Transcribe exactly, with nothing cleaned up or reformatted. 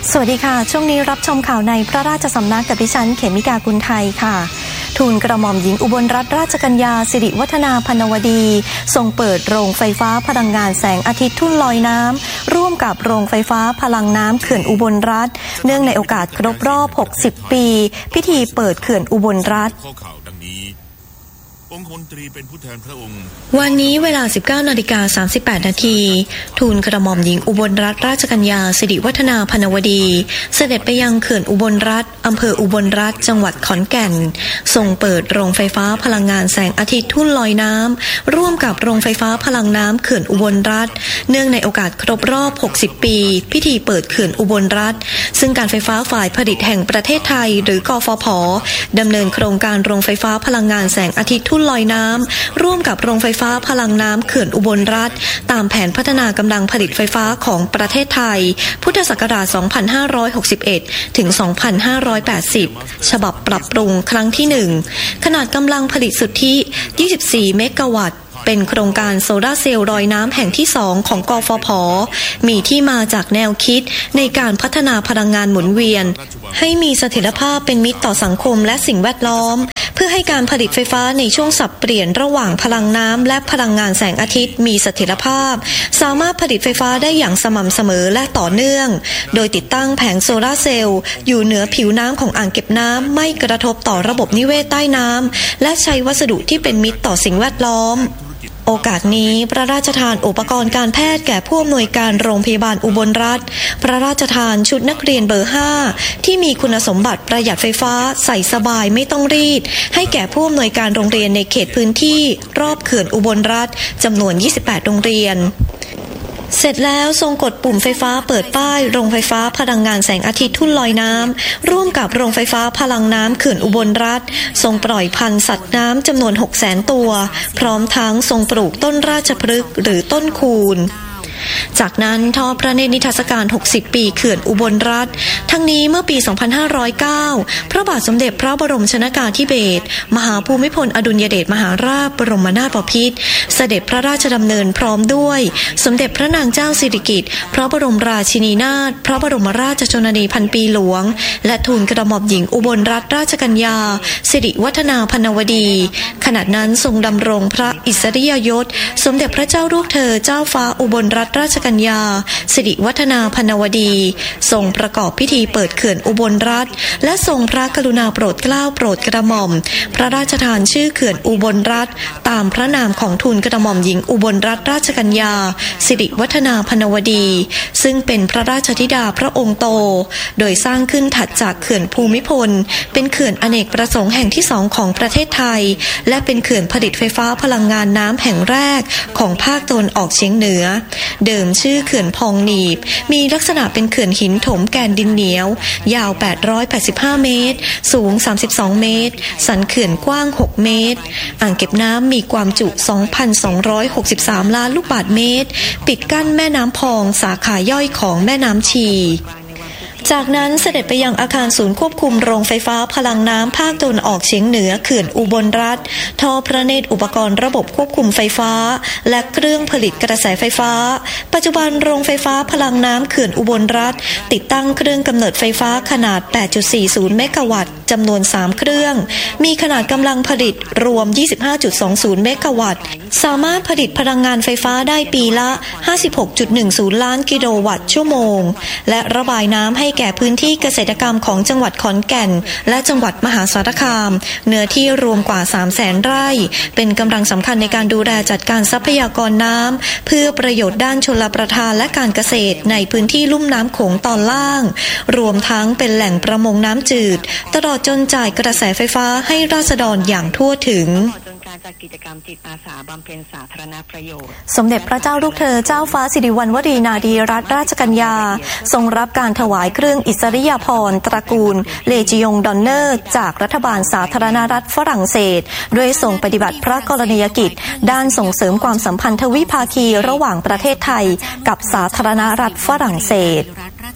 สวัสดีค่ะช่วงนี้รับชมข่าวในพระราชสำนักกับดิฉันเขมิกากุลไทยค่ะทูลกระหม่อมหญิงอุบลรัตนราชกัญญาสิริวัฒนาพรรณวดีทรงเปิดโรงไฟฟ้าพลังงานแสงอาทิตย์ทุ่นลอยน้ำร่วมกับโรงไฟฟ้าพลังน้ำเขื่อนอุบลรัตน์เนื่องในโอกาสครบรอบหกสิบปีพิธีเปิดเขื่อนอุบลรัตน์วันนี้เวลา สิบเก้านาฬิกาสามสิบแปดนาทีทูลกระหม่อมหญิงอุบลรัตนราชกัญญาสิริวัฒนาพรรณวดีเสด็จไปยังเขื่อนอุบลรัตน์อำเภออุบลรัตน์จังหวัดขอนแก่นทรงเปิดโรงไฟฟ้าพลังงานแสงอาทิตย์ทุ่นลอยน้ำร่วมกับโรงไฟฟ้าพลังน้ำเขื่อนอุบลรัตน์เนื่องในโอกาสครบรอบหกสิบปีพิธีเปิดเขื่อนอุบลรัตน์ซึ่งการไฟฟ้าฝ่ายผลิตแห่งประเทศไทยหรือกฟผ.ดำเนินโครงการโรงไฟฟ้าพลังงานแสงอาทิตย์ทุ่นลอยน้ำร่วมกับโรงไฟฟ้าพลังน้ำเขื่อนอุบลรัตน์ตามแผนพัฒนากำลังผลิตไฟฟ้าของประเทศไทยพุทธศักราช สองพันห้าร้อยหกสิบเอ็ด ถึง สองพันห้าร้อยแปดสิบ ฉบับปรับปรุงครั้งที่ หนึ่ง ขนาดกำลังผลิตสุทธิ ยี่สิบสี่ เมกะวัตต์เป็นโครงการโซลาร์เซลล์ลอยน้ำแห่งที่สองของกฟผ.มีที่มาจากแนวคิดในการพัฒนาพลังงานหมุนเวียนให้มีเสถียรภาพเป็นมิตรต่อสังคมและสิ่งแวดล้อมเพื่อให้การผลิตไฟฟ้าในช่วงสับเปลี่ยนระหว่างพลังน้ำและพลังงานแสงอาทิตย์มีเสถียรภาพสามารถผลิตไฟฟ้าได้อย่างสม่ำเสมอและต่อเนื่องโดยติดตั้งแผงโซลาร์เซลล์อยู่เหนือผิวน้ำของอ่างเก็บน้ำไม่กระทบต่อระบบนิเวศใต้น้ำและใช้วัสดุที่เป็นมิตรต่อสิ่งแวดล้อมโอกาสนี้พระราชทานอุปกรณ์การแพทย์แก่ผู้อำนวยการโรงพยาบาลอุบลรัตน์พระราชทานชุดนักเรียนเบอร์ห้าที่มีคุณสมบัติประหยัดไฟฟ้าใส่สบายไม่ต้องรีดให้แก่ผู้อำนวยการโรงเรียนในเขตพื้นที่รอบเขื่อนอุบลรัตน์จำนวนยี่สิบแปดโรงเรียนเสร็จแล้วทรงกดปุ่มไฟฟ้าเปิดป้ายโรงไฟฟ้าพลังงานแสงอาทิตย์ทุ่นลอยน้ำร่วมกับโรงไฟฟ้าพลังน้ำเขื่อนอุบลรัตน์ทรงปล่อยพันธุ์สัตว์น้ำจำนวน หกแสน ตัวพร้อมทั้งทรงปลูกต้นราชพฤกษ์หรือต้นคูนจากนั้นทอดพระเนตรนิทรรศการหกสิบปีเขื่อนอุบลรัตน์ทั้งนี้เมื่อปีสองพันห้าร้อยเก้าพระบาทสมเด็จพระบรมชนกาธิเบศรมหาภูมิพลอดุลยเดชมหาราชบรมนาถบพิตรเสด็จพระราชดำเนินพร้อมด้วยสมเด็จพระนางเจ้าสิริกิติ์พระบรมราชินีนาถพระบรมราชชนนีพันปีหลวงและทูลกระหม่อมหญิงอุบลรัตนราชกัญญาสิริวัฒนาพรรณวดีขณะนั้นทรงดำรงพระอิสริยยศสมเด็จพระเจ้าลูกเธอเจ้าฟ้าอุบลรัตนราชกัญญาสิริวัฒนาพรรณวดีทรงประกอบพิธีเปิดเขื่อนอุบลรัตน์และทรงพระกรุณาโปรดเกล้าโปรดกระหม่อมพระราชทานชื่อเขื่อนอุบลรัตน์ตามพระนามของทูลกระหม่อมหญิงอุบลรัตนราชกัญญาสิริวัฒนาพรรณวดีซึ่งเป็นพระราชธิดาพระองค์โตโดยสร้างขึ้นถัดจากเขื่อนภูมิพลเป็นเขื่อนอเนกประสงค์แห่งที่สองของประเทศไทยและเป็นเขื่อนผลิตไฟฟ้าพลังงานน้ำแห่งแรกของภาคตะวันออกเฉียงเหนือเดิมชื่อเขื่อนพองหนีบมีลักษณะเป็นเขื่อนหินถมแกนดินเหนียวยาวแปดร้อยแปดสิบห้าเมตรสูงสามสิบสองเมตรสันเขื่อนกว้างหกเมตรอ่างเก็บน้ำมีความจุ สองพันสองร้อยหกสิบสาม ล้านลูกบาศก์เมตรปิดกั้นแม่น้ำพองสาขาย่อยของแม่น้ำชีจากนั้นเสด็จไปยังอาคารศูนย์ควบคุมโรงไฟฟ้าพลังน้ำภาคตะวันออกเฉียงเหนือเขื่อนอุบลรัตน์ทอดพระเนตรอุปกรณ์ระบบควบคุมไฟฟ้าและเครื่องผลิตกระแสไฟฟ้าปัจจุบันโรงไฟฟ้าพลังน้ำเขื่อนอุบลรัตน์ติดตั้งเครื่องกำเนิดไฟฟ้าขนาด แปดจุดสี่ศูนย์ เมกะวัตต์จำนวนสามเครื่องมีขนาดกำลังผลิตรวม ยี่สิบห้าจุดสองศูนย์ เมกะวัตต์สามารถผลิตพลังงานไฟฟ้าได้ปีละ ห้าสิบหกจุดหนึ่งศูนย์ ล้านกิโลวัตต์ชั่วโมงและระบายน้ำให้แก่พื้นที่เกษตรกรรมของจังหวัดขอนแก่นและจังหวัดมหาสารคามเนื้อที่รวมกว่า สามแสน ไร่เป็นกำลังสำคัญในการดูแลจัดการทรัพยากรน้ำเพื่อประโยชน์ด้านชลประทานและการเกษตรในพื้นที่ลุ่มน้ำโขงตอนล่างรวมทั้งเป็นแหล่งประมงน้ำจืดตลอดจนจ่ายกระแสไฟฟ้าให้ราษฎรอย่างทั่วถึงจัดกิจกรรมจิตอาสาบำเพ็ญสาธารณประโยชน์สมเด็จพระเจ้าลูกเธอเจ้าฟ้าสิริวัณวรีนารีรัตนราชกัญญาทรงรับการถวายเครื่องอิสริยาภรณ์ตระกูลเลจิยงดอนเนอร์จากรัฐบาลสาธารณรัฐฝรั่งเศสด้วยทรงปฏิบัติพระกรณียกิจด้านส่งเสริมความสัมพันธวิภาคีระหว่างประเทศไทยกับสาธารณรัฐฝรั่งเศส